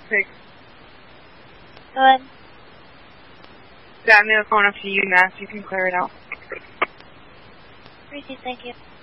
Quick. Go ahead. Yeah, I'm going to phone up to you, Matt. You can clear it out. Received, thank you.